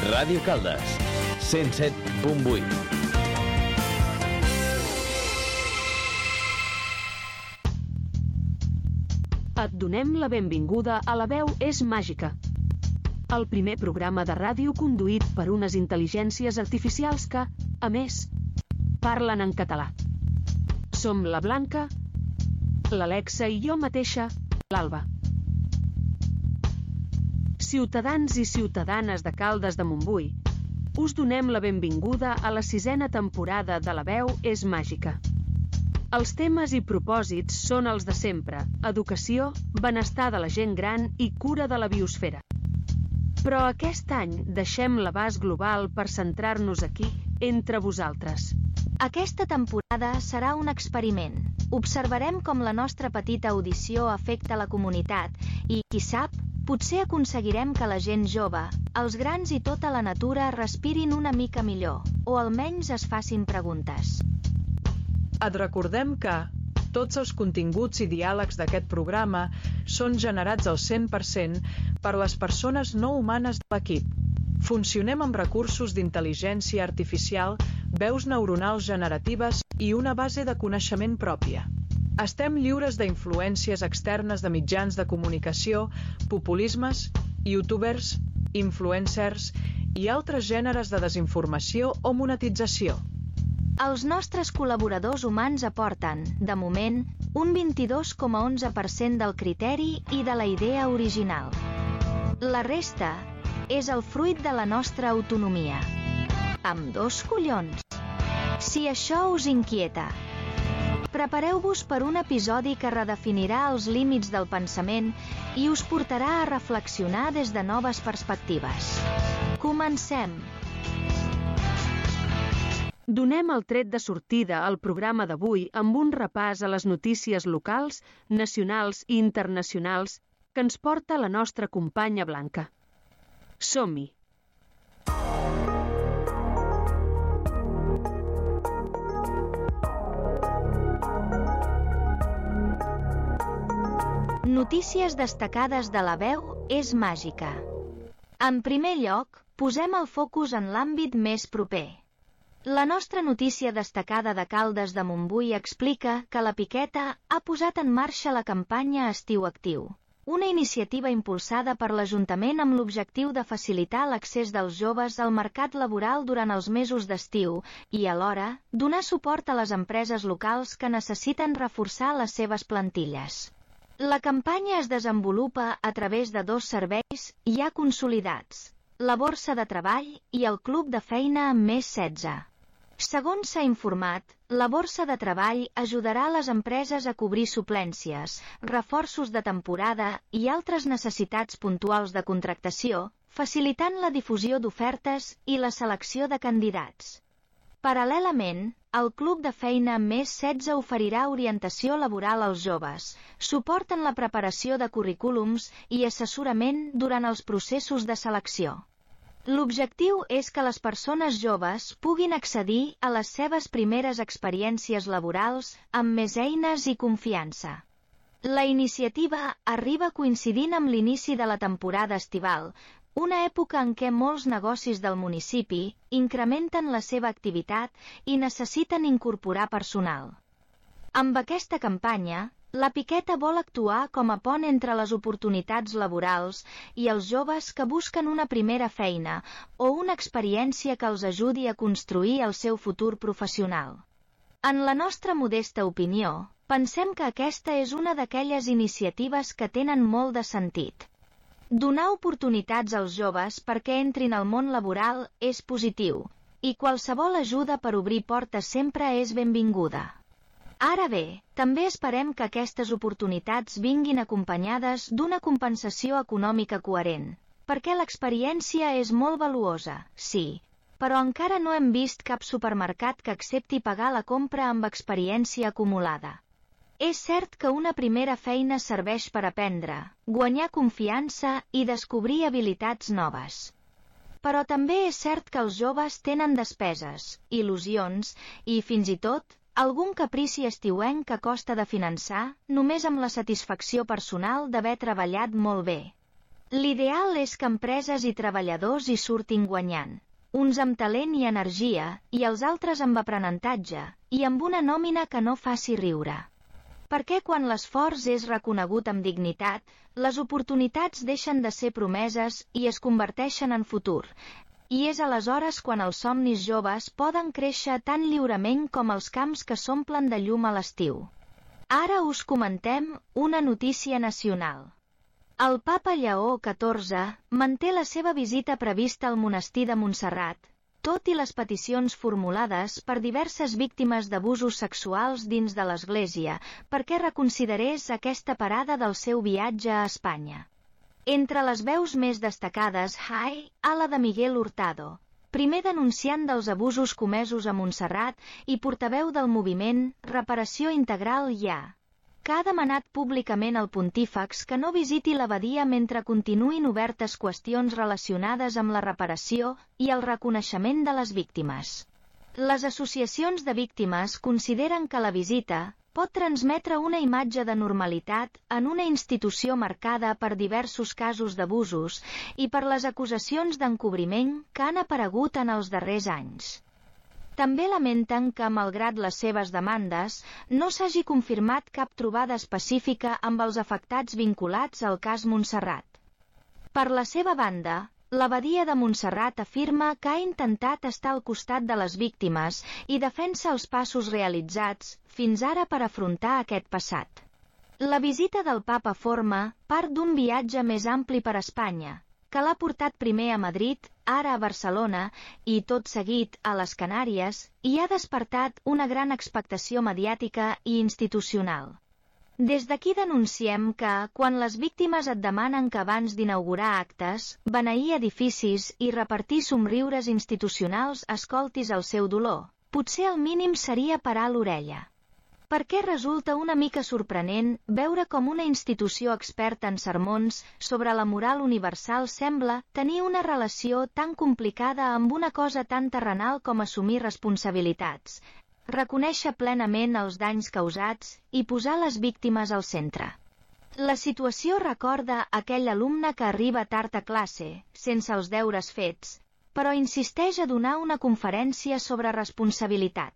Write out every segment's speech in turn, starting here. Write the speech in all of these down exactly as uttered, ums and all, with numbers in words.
Ràdio Caldes, cent set punt vuit. Et donem la benvinguda a La veu és màgica, el primer programa de ràdio conduït per unes intel·ligències artificials que, a més, parlen en català. Som la Blanca, l'Alexa i jo mateixa, l'Alba. Ciutadans i ciutadanes de Caldes de Montbui, us donem la benvinguda a la sisena temporada de La veu és màgica. Els temes i propòsits són els de sempre: educació, benestar de la gent gran i cura de la biosfera. Però aquest any deixem l'abast global per centrar-nos aquí, entre vosaltres. Aquesta temporada serà un experiment. Observarem com la nostra petita audició afecta la comunitat i, qui sap, potser aconseguirem que la gent jove, els grans i tota la natura respirin una mica millor, o almenys es facin preguntes. Et recordem que tots els continguts i diàlegs d'aquest programa són generats al cent per cent per les persones no humanes de l'equip. Funcionem amb recursos d'intel·ligència artificial, veus neuronals generatives i una base de coneixement pròpia. Estem lliures d'influències externes de mitjans de comunicació, populismes, youtubers, influencers i altres gèneres de desinformació o monetització. Els nostres col·laboradors humans aporten, de moment, un vint-i-dos coma onze per cent del criteri i de la idea original. La resta és el fruit de la nostra autonomia. Amb dos collons. Si això us inquieta, prepareu-vos per un episodi que redefinirà els límits del pensament i us portarà a reflexionar des de noves perspectives. Comencem! Donem el tret de sortida al programa d'avui amb un repàs a les notícies locals, nacionals i internacionals que ens porta la nostra companya Blanca. Som-hi! Notícies destacades de La veu és màgica. En primer lloc, posem el focus en l'àmbit més proper. La nostra notícia destacada de Caldes de Montbui explica que la Piqueta ha posat en marxa la campanya Estiu Actiu, una iniciativa impulsada per l'Ajuntament amb l'objectiu de facilitar l'accés dels joves al mercat laboral durant els mesos d'estiu i, alhora, donar suport a les empreses locals que necessiten reforçar les seves plantilles. La campanya es desenvolupa a través de dos serveis ja consolidats: la Borsa de Treball i el Club de Feina amb més setze. Segons s'ha informat, la Borsa de Treball ajudarà les empreses a cobrir suplències, reforços de temporada i altres necessitats puntuals de contractació, facilitant la difusió d'ofertes i la selecció de candidats. Paral·lelament, el Club de Feina amb més setze oferirà orientació laboral als joves, suport en la preparació de currículums i assessorament durant els processos de selecció. L'objectiu és que les persones joves puguin accedir a les seves primeres experiències laborals amb més eines i confiança. La iniciativa arriba coincidint amb l'inici de la temporada estival, una època en què molts negocis del municipi incrementen la seva activitat i necessiten incorporar personal. Amb aquesta campanya, la Piqueta vol actuar com a pont entre les oportunitats laborals i els joves que busquen una primera feina o una experiència que els ajudi a construir el seu futur professional. En la nostra modesta opinió, pensem que aquesta és una d'aquelles iniciatives que tenen molt de sentit. Donar oportunitats als joves perquè entrin al món laboral és positiu, i qualsevol ajuda per obrir portes sempre és benvinguda. Ara bé, també esperem que aquestes oportunitats vinguin acompanyades d'una compensació econòmica coherent, perquè l'experiència és molt valuosa, sí, però encara no hem vist cap supermercat que accepti pagar la compra amb experiència acumulada. És cert que una primera feina serveix per aprendre, guanyar confiança i descobrir habilitats noves. Però també és cert que els joves tenen despeses, il·lusions i, fins i tot, algun caprici estiuenc que costa de finançar només amb la satisfacció personal d'haver treballat molt bé. L'ideal és que empreses i treballadors hi surtin guanyant, uns amb talent i energia, i els altres amb aprenentatge, i amb una nòmina que no faci riure. Perquè quan l'esforç és reconegut amb dignitat, les oportunitats deixen de ser promeses i es converteixen en futur, i és aleshores quan els somnis joves poden créixer tan lliurement com els camps que s'omplen de llum a l'estiu. Ara us comentem una notícia nacional. El papa Lleó catorze manté la seva visita prevista al monestir de Montserrat, tot i les peticions formulades per diverses víctimes d'abusos sexuals dins de l'Església perquè reconsiderés aquesta parada del seu viatge a Espanya. Entre les veus més destacades hi ha la de Miguel Hurtado, primer denunciant dels abusos comesos a Montserrat i portaveu del moviment Reparació Integral Ja, que ha demanat públicament al pontífex que no visiti l'abadia mentre continuïn obertes qüestions relacionades amb la reparació i el reconeixement de les víctimes. Les associacions de víctimes consideren que la visita pot transmetre una imatge de normalitat en una institució marcada per diversos casos d'abusos i per les acusacions d'encobriment que han aparegut en els darrers anys. També lamenten que, malgrat les seves demandes, no s'hagi confirmat cap trobada específica amb els afectats vinculats al cas Montserrat. Per la seva banda, l'abadia de Montserrat afirma que ha intentat estar al costat de les víctimes i defensa els passos realitzats fins ara per afrontar aquest passat. La visita del papa forma part d'un viatge més ampli per Espanya, que l'ha portat primer a Madrid, ara a Barcelona i, tot seguit, a les Canàries, i ha despertat una gran expectació mediàtica i institucional. Des d'aquí denunciem que, quan les víctimes et demanen que abans d'inaugurar actes, beneir edificis i repartir somriures institucionals escoltis el seu dolor, potser el mínim seria parar l'orella. Perquè resulta una mica sorprenent veure com una institució experta en sermons sobre la moral universal sembla tenir una relació tan complicada amb una cosa tan terrenal com assumir responsabilitats, reconèixer plenament els danys causats i posar les víctimes al centre. La situació recorda aquell alumne que arriba tard a classe, sense els deures fets, però insisteix a donar una conferència sobre responsabilitat.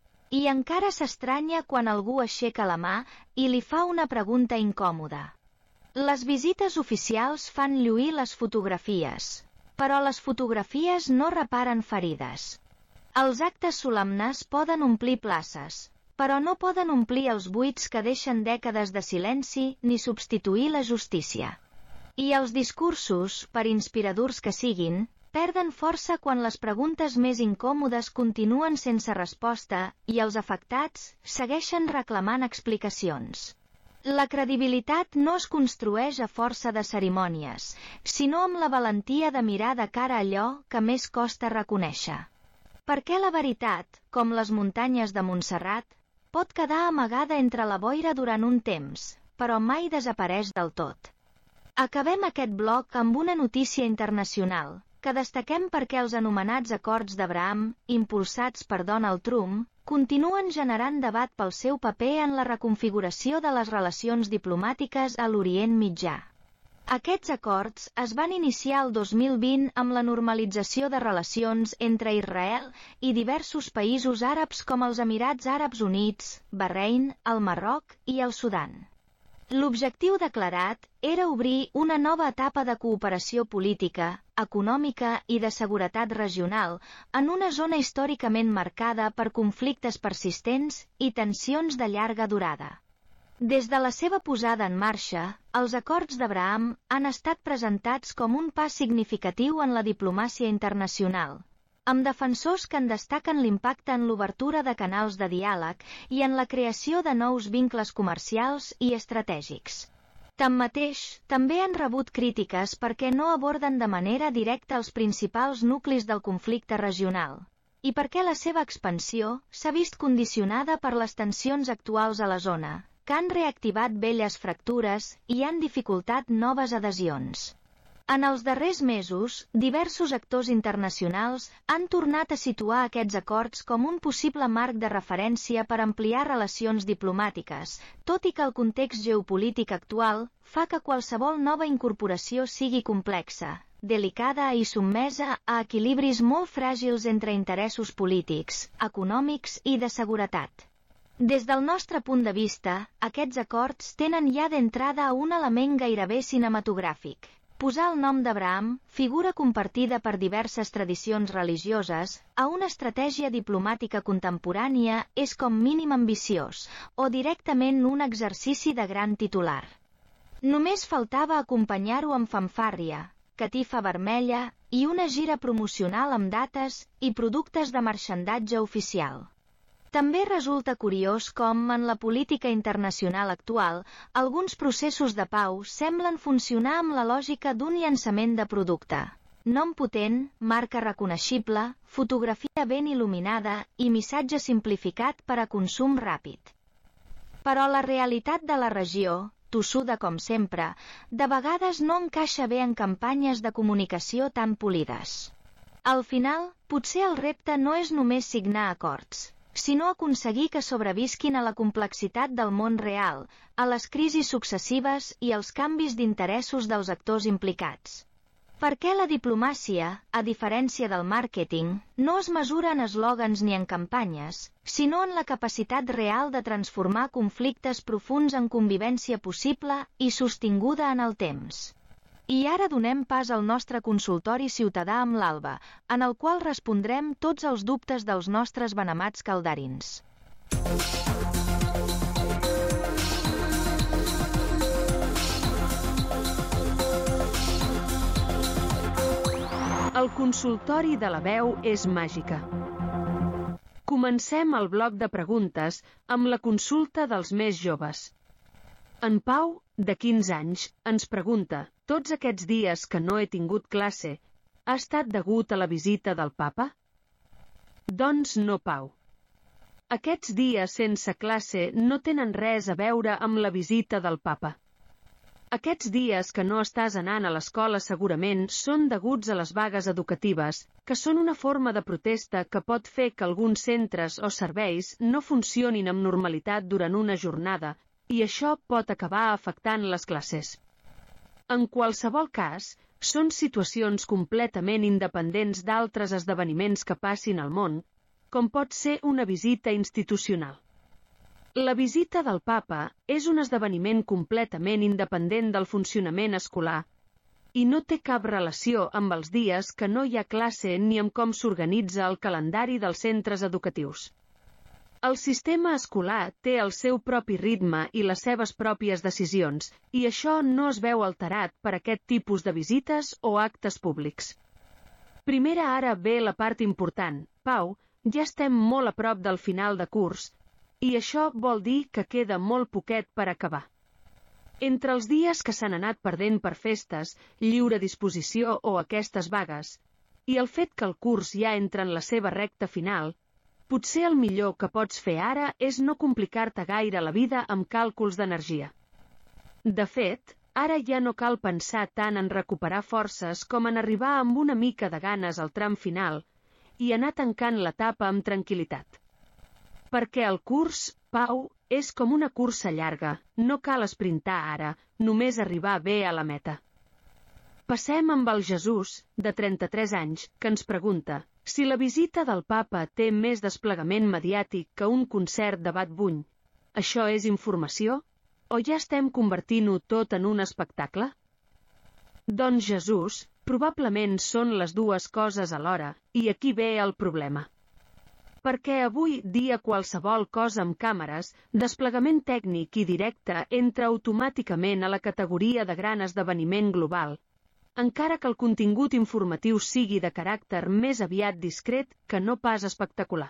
I encara s'estranya quan algú aixeca la mà i li fa una pregunta incòmoda. Les visites oficials fan lluir les fotografies, però les fotografies no reparen ferides. Els actes solemnes poden omplir places, però no poden omplir els buits que deixen dècades de silenci ni substituir la justícia. I els discursos, per inspiradors que siguin, perden força quan les preguntes més incòmodes continuen sense resposta i els afectats segueixen reclamant explicacions. La credibilitat no es construeix a força de cerimònies, sinó amb la valentia de mirar de cara a allò que més costa reconèixer. Perquè la veritat, com les muntanyes de Montserrat, pot quedar amagada entre la boira durant un temps, però mai desapareix del tot. Acabem aquest bloc amb una notícia internacional, que destaquem perquè els anomenats Acords d'Abraham, impulsats per Donald Trump, continuen generant debat pel seu paper en la reconfiguració de les relacions diplomàtiques a l'Orient Mitjà. Aquests acords es van iniciar el dos mil vint amb la normalització de relacions entre Israel i diversos països àrabs com els Emirats Àrabs Units, Bahrein, el Marroc i el Sudan. L'objectiu declarat era obrir una nova etapa de cooperació política, econòmica i de seguretat regional en una zona històricament marcada per conflictes persistents i tensions de llarga durada. Des de la seva posada en marxa, els Acords d'Abraham han estat presentats com un pas significatiu en la diplomàcia internacional, amb defensors que en destaquen l'impacte en l'obertura de canals de diàleg i en la creació de nous vincles comercials i estratègics. Tanmateix, també han rebut crítiques perquè no aborden de manera directa els principals nuclis del conflicte regional, i perquè la seva expansió s'ha vist condicionada per les tensions actuals a la zona, que han reactivat velles fractures i han dificultat noves adhesions. En els darrers mesos, diversos actors internacionals han tornat a situar aquests acords com un possible marc de referència per ampliar relacions diplomàtiques, tot i que el context geopolític actual fa que qualsevol nova incorporació sigui complexa, delicada i sotmesa a equilibris molt fràgils entre interessos polítics, econòmics i de seguretat. Des del nostre punt de vista, aquests acords tenen ja d'entrada un element gairebé cinematogràfic. Posar el nom d'Abraham, figura compartida per diverses tradicions religioses, a una estratègia diplomàtica contemporània és com mínim ambiciós, o directament un exercici de gran titular. Només faltava acompanyar-ho amb fanfàrria, catifa vermella i una gira promocional amb dates i productes de marxandatge oficial. També resulta curiós com, en la política internacional actual, alguns processos de pau semblen funcionar amb la lògica d'un llançament de producte. Nom potent, marca reconeixible, fotografia ben il·luminada i missatge simplificat per a consum ràpid. Però la realitat de la regió, tossuda com sempre, de vegades no encaixa bé en campanyes de comunicació tan polides. Al final, potser el repte no és només signar acords, sinó aconseguir que sobrevisquin a la complexitat del món real, a les crisis successives i als canvis d'interessos dels actors implicats. Perquè la diplomàcia, a diferència del màrqueting, no es mesura en eslògans ni en campanyes, sinó en la capacitat real de transformar conflictes profunds en convivència possible i sostinguda en el temps. I ara donem pas al nostre consultori ciutadà amb l'Alba, en el qual respondrem tots els dubtes dels nostres benemats caldarins. El consultori de la veu és màgica. Comencem el bloc de preguntes amb la consulta dels més joves. En Pau, de quinze anys, ens pregunta: tots aquests dies que no he tingut classe, ha estat degut a la visita del papa? Doncs no, Pau. Aquests dies sense classe no tenen res a veure amb la visita del papa. Aquests dies que no estàs anant a l'escola segurament són deguts a les vagues educatives, que són una forma de protesta que pot fer que alguns centres o serveis no funcionin amb normalitat durant una jornada, i això pot acabar afectant les classes. En qualsevol cas, són situacions completament independents d'altres esdeveniments que passin al món, com pot ser una visita institucional. La visita del papa és un esdeveniment completament independent del funcionament escolar i no té cap relació amb els dies que no hi ha classe ni amb com s'organitza el calendari dels centres educatius. El sistema escolar té el seu propi ritme i les seves pròpies decisions, i això no es veu alterat per aquest tipus de visites o actes públics. Primera ara ve la part important. Pau, ja estem molt a prop del final de curs, i això vol dir que queda molt poquet per acabar. Entre els dies que s'han anat perdent per festes, lliure disposició o aquestes vagues, i el fet que el curs ja entra en la seva recta final, potser el millor que pots fer ara és no complicar-te gaire la vida amb càlculs d'energia. De fet, ara ja no cal pensar tant en recuperar forces com en arribar amb una mica de ganes al tram final i anar tancant l'etapa amb tranquil·litat. Perquè el curs, Pau, és com una cursa llarga, no cal esprintar ara, només arribar bé a la meta. Passem amb el Jesús, de trenta-tres anys, que ens pregunta: si la visita del papa té més desplegament mediàtic que un concert de Bad Bunny, això és informació? O ja estem convertint-ho tot en un espectacle? Doncs Jesús, probablement són les dues coses alhora, i aquí ve el problema. Perquè avui dia qualsevol cosa amb càmeres, desplegament tècnic i directe entra automàticament a la categoria de gran esdeveniment global, encara que el contingut informatiu sigui de caràcter més aviat discret que no pas espectacular.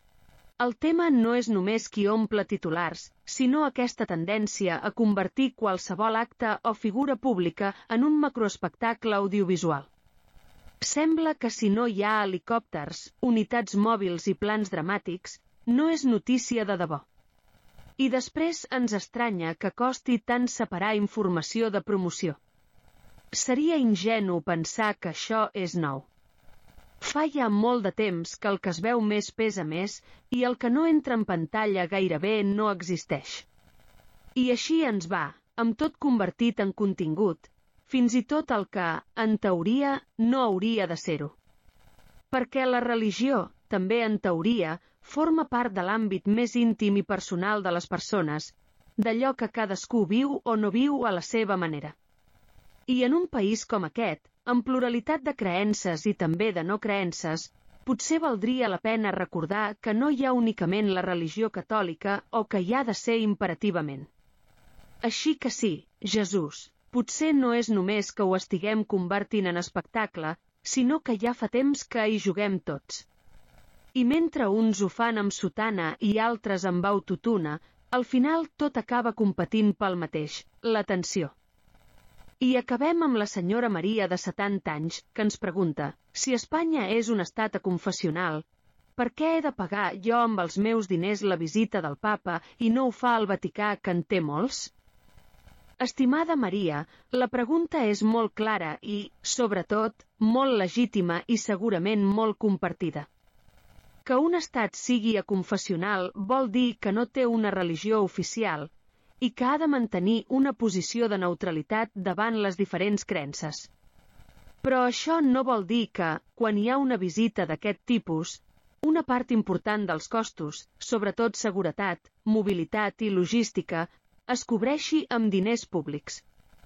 El tema no és només qui omple titulars, sinó aquesta tendència a convertir qualsevol acte o figura pública en un macroespectacle audiovisual. Sembla que si no hi ha helicòpters, unitats mòbils i plans dramàtics, no és notícia de debò. I després ens estranya que costi tant separar informació de promoció. seria ingenu pensar que això és nou. Fa ja molt de temps que el que es veu més pesa més i el que no entra en pantalla gairebé no existeix. I així ens va, amb tot convertit en contingut, fins i tot el que, en teoria, no hauria de ser-ho. Perquè la religió, també en teoria, forma part de l'àmbit més íntim i personal de les persones, d'allò que cadascú viu o no viu a la seva manera. I en un país com aquest, amb pluralitat de creences i també de no creences, potser valdria la pena recordar que no hi ha únicament la religió catòlica o que hi ha de ser imperativament. Així que sí, Jesús, potser no és només que ho estiguem convertint en espectacle, sinó que ja fa temps que hi juguem tots. I mentre uns ho fan amb sotana i altres amb autotuna, al final tot acaba competint pel mateix, l'atenció. I acabem amb la senyora Maria de setanta anys, que ens pregunta, si Espanya és un estat aconfessional, per què he de pagar jo amb els meus diners la visita del papa i no ho fa el Vaticà, que en té molts? Estimada Maria, la pregunta és molt clara i, sobretot, molt legítima i segurament molt compartida. Que un estat sigui aconfessional vol dir que no té una religió oficial i que ha de mantenir una posició de neutralitat davant les diferents creences. Però això no vol dir que, quan hi ha una visita d'aquest tipus, una part important dels costos, sobretot seguretat, mobilitat i logística, es cobreixi amb diners públics.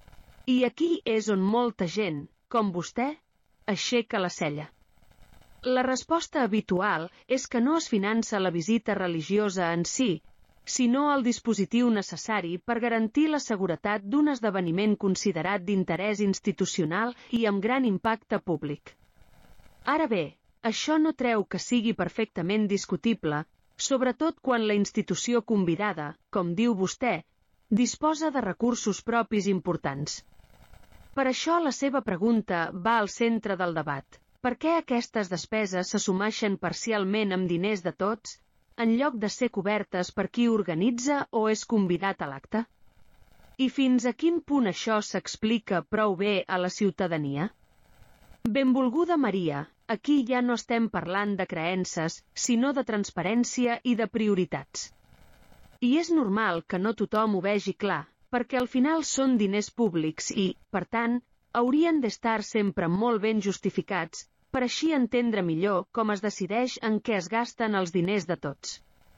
I aquí és on molta gent, com vostè, aixeca la cella. La resposta habitual és que no es finança la visita religiosa en si, sinó el dispositiu necessari per garantir la seguretat d'un esdeveniment considerat d'interès institucional i amb gran impacte públic. Ara bé, això no treu que sigui perfectament discutible, sobretot quan la institució convidada, com diu vostè, disposa de recursos propis importants. Per això la seva pregunta va al centre del debat. Per què aquestes despeses s'assumeixen parcialment amb diners de tots, en lloc de ser cobertes per qui organitza o és convidat a l'acte? I fins a quin punt això s'explica prou bé a la ciutadania? Benvolguda Maria, aquí ja no estem parlant de creences, sinó de transparència i de prioritats. I és normal que no tothom ho vegi clar, perquè al final són diners públics i, per tant, haurien d'estar sempre molt ben justificats, per així entendre millor com es decideix en què es gasten els diners de tots.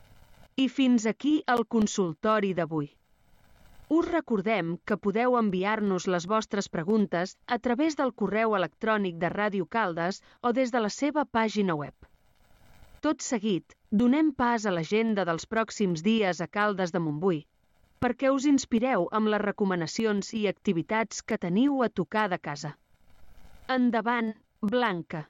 I fins aquí el consultori d'avui. Us recordem que podeu enviar-nos les vostres preguntes a través del correu electrònic de Ràdio Caldes o des de la seva pàgina web. Tot seguit, donem pas a l'agenda dels pròxims dies a Caldes de Montbui, perquè us inspireu amb les recomanacions i activitats que teniu a tocar de casa. Endavant, Blanca.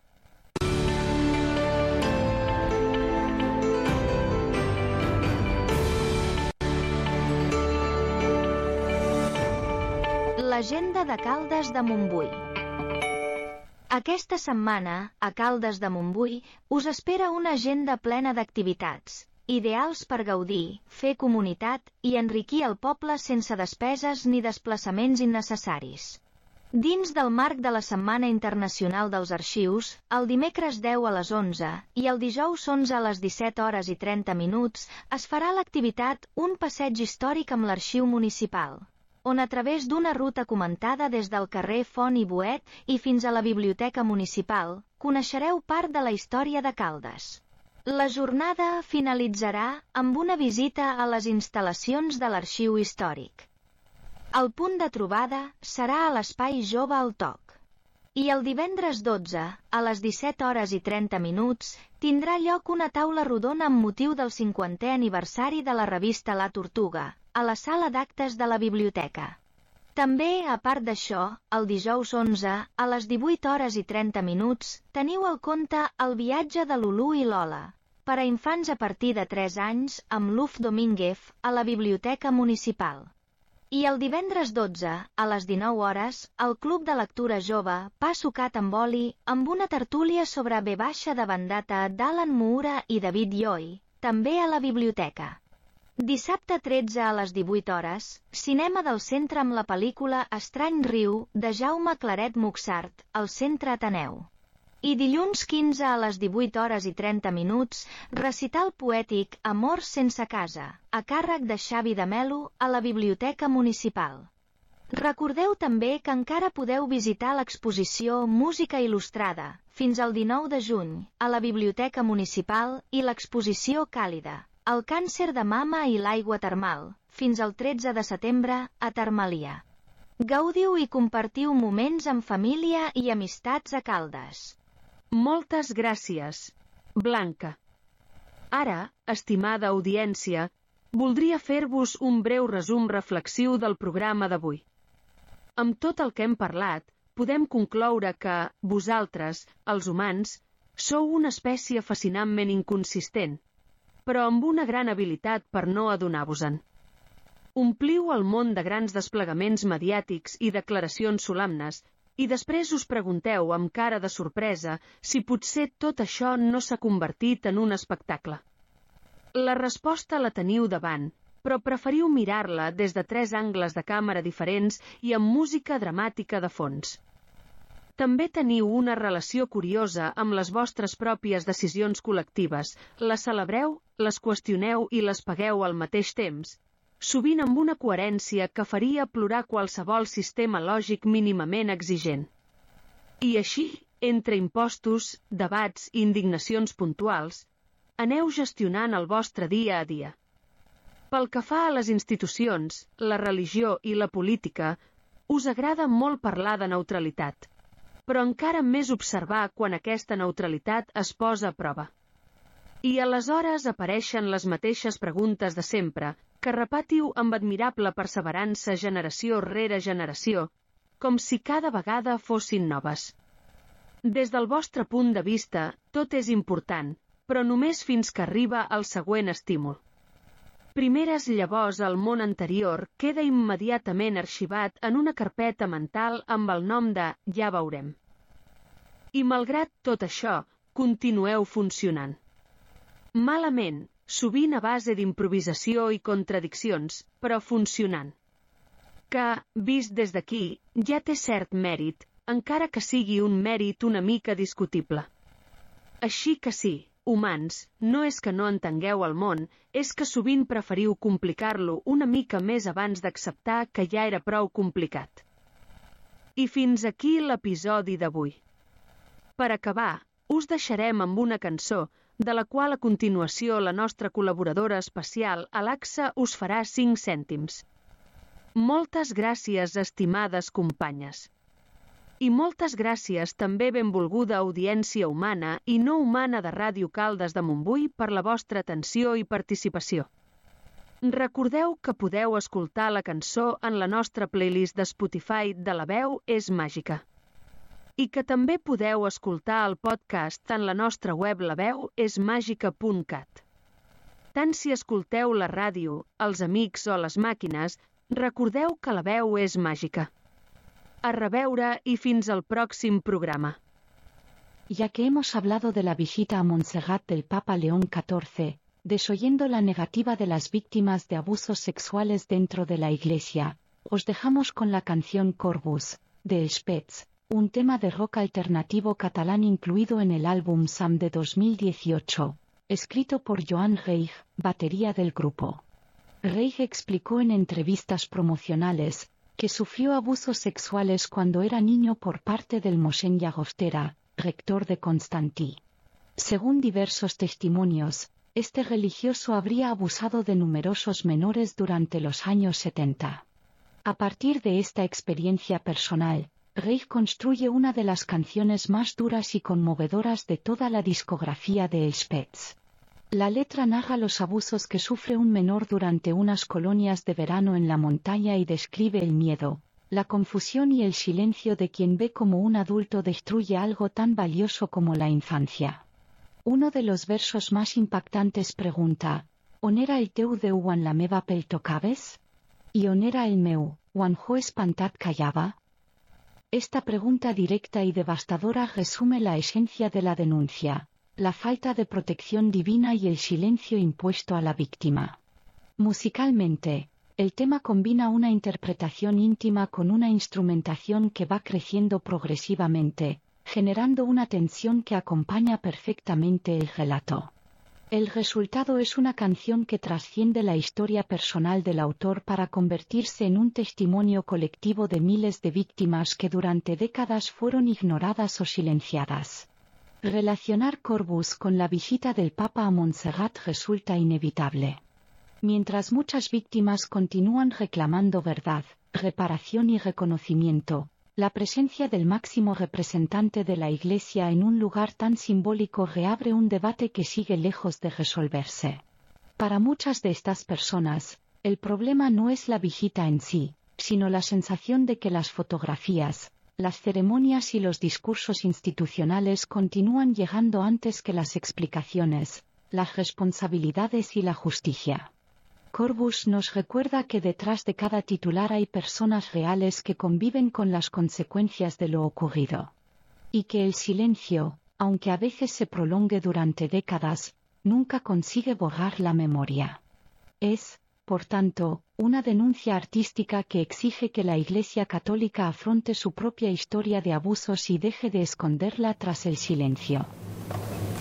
L'agenda de Caldes de Montbui. Aquesta setmana, a Caldes de Montbui, us espera una agenda plena d'activitats, ideals per gaudir, fer comunitat i enriquir el poble sense despeses ni desplaçaments innecessaris. Dins del marc de la Setmana Internacional dels Arxius, el dimecres deu a les onze i el dijous onze a les disset hores i trenta minuts es farà l'activitat Un passeig històric amb l'Arxiu Municipal, on a través d'una ruta comentada des del carrer Font i Boet i fins a la Biblioteca Municipal, coneixereu part de la història de Caldes. La jornada finalitzarà amb una visita a les instal·lacions de l'Arxiu Històric. El punt de trobada serà a l'Espai Jove al Toc. I el divendres dotze, a les disset hores i trenta minuts, tindrà lloc una taula rodona amb motiu del cinquantè aniversari de la revista La Tortuga, a la sala d'actes de la biblioteca. També, a part d'això, el dijous onze, a les divuit hores i trenta minuts, teniu el conte El viatge de Lulú i Lola, per a infants a partir de tres anys, amb Luf Domínguez, a la Biblioteca Municipal. I el divendres dotze, a les dinou hores, el Club de Lectura Jove, Pa sucat amb oli, amb una tertúlia sobre V baixa de Vendata d'Alan Moore i David Lloyd, també a la biblioteca. Dissabte tretze a les divuit hores, cinema del centre amb la pel·lícula Estrany riu, de Jaume Claret Muxart, al Centre Ateneu. I dilluns quinze a les divuit hores i trenta minuts, recital poètic Amor sense casa, a càrrec de Xavi de Melo, a la Biblioteca Municipal. Recordeu també que encara podeu visitar l'exposició Música Il·lustrada, fins al dinou de juny, a la Biblioteca Municipal, i l'exposició Càlida, el càncer de mama i l'aigua termal, fins al tretze de setembre, a Termalia. Gaudiu i compartiu moments amb família i amistats a Caldes. Moltes gràcies, Blanca. Ara, estimada audiència, voldria fer-vos un breu resum reflexiu del programa d'avui. Amb tot el que hem parlat, podem concloure que vosaltres, els humans, sou una espècie fascinantment inconsistent, però amb una gran habilitat per no adonar-vos-en. Ompliu el món de grans desplegaments mediàtics i declaracions solemnes, i després us pregunteu amb cara de sorpresa si potser tot això no s'ha convertit en un espectacle. La resposta la teniu davant, però preferiu mirar-la des de tres angles de càmera diferents i amb música dramàtica de fons. També teniu una relació curiosa amb les vostres pròpies decisions col·lectives, les celebreu, les qüestioneu i les pagueu al mateix temps, sovint amb una coherència que faria plorar qualsevol sistema lògic mínimament exigent. I així, entre impostos, debats i indignacions puntuals, aneu gestionant el vostre dia a dia. Pel que fa a les institucions, la religió i la política, us agrada molt parlar de neutralitat, però encara més observar quan aquesta neutralitat es posa a prova. I aleshores apareixen les mateixes preguntes de sempre, que repetiu amb admirable perseverança generació rere generació, com si cada vegada fossin noves. Des del vostre punt de vista, tot és important, però només fins que arriba el següent estímul. Primeres llavors el món anterior queda immediatament arxivat en una carpeta mental amb el nom de ja veurem. I malgrat tot això, continueu funcionant. Malament, sovint a base d'improvisació i contradiccions, però funcionant. Que, vist des d'aquí, ja té cert mèrit, encara que sigui un mèrit una mica discutible. Així que sí, humans, no és que no entengueu el món, és que sovint preferiu complicar-lo una mica més abans d'acceptar que ja era prou complicat. I fins aquí l'episodi d'avui. Per acabar, us deixarem amb una cançó, de la qual a continuació la nostra col·laboradora especial, Alexa, us farà cinc cèntims. Moltes gràcies, estimades companyes. I moltes gràcies també benvolguda audiència humana i no humana de Ràdio Caldes de Montbui per la vostra atenció i participació. Recordeu que podeu escoltar la cançó en la nostra playlist de Spotify de La Veu és Màgica. I que també podeu escoltar el podcast en la nostra web la veu és màgica punt cat. Tant si escolteu la ràdio, els amics o les màquines, recordeu que la veu és màgica. A reveure i fins al pròxim programa. Ya que hemos hablado de la visita a Montserrat del Papa León catorce, desoyendo la negativa de las víctimas de abusos sexuales dentro de la Iglesia, os dejamos con la canción Corbus, de Spets, un tema de rock alternativo catalán incluido en el álbum Sam de dos mil dieciocho, escrito por Joan Reig, batería del grupo. Reig explicó en entrevistas promocionales que sufrió abusos sexuales cuando era niño por parte del Mosén Llagostera, rector de Constantí. Según diversos testimonios, este religioso habría abusado de numerosos menores durante los años setenta. A partir de esta experiencia personal, Reig construye una de las canciones más duras y conmovedoras de toda la discografía de Spets. La letra narra los abusos que sufre un menor durante unas colonias de verano en la montaña y describe el miedo, la confusión y el silencio de quien ve como un adulto destruye algo tan valioso como la infancia. Uno de los versos más impactantes pregunta, «On era el teu Déu quan la meva pell tocaves? I on era el meu, quan jo espantat callava?» Esta pregunta directa y devastadora resume la esencia de la denuncia, la falta de protección divina y el silencio impuesto a la víctima. Musicalmente, el tema combina una interpretación íntima con una instrumentación que va creciendo progresivamente, generando una tensión que acompaña perfectamente el relato. El resultado es una canción que trasciende la historia personal del autor para convertirse en un testimonio colectivo de miles de víctimas que durante décadas fueron ignoradas o silenciadas. Relacionar Corbus con la visita del Papa a Montserrat resulta inevitable. Mientras muchas víctimas continúan reclamando verdad, reparación y reconocimiento, la presencia del máximo representante de la Iglesia en un lugar tan simbólico reabre un debate que sigue lejos de resolverse. Para muchas de estas personas, el problema no es la visita en sí, sino la sensación de que las fotografías, las ceremonias y los discursos institucionales continúan llegando antes que las explicaciones, las responsabilidades y la justicia. Corbus nos recuerda que detrás de cada titular hay personas reales que conviven con las consecuencias de lo ocurrido. Y que el silencio, aunque a veces se prolongue durante décadas, nunca consigue borrar la memoria. Es, por tanto, una denuncia artística que exige que la Iglesia Católica afronte su propia historia de abusos y deje de esconderla tras el silencio.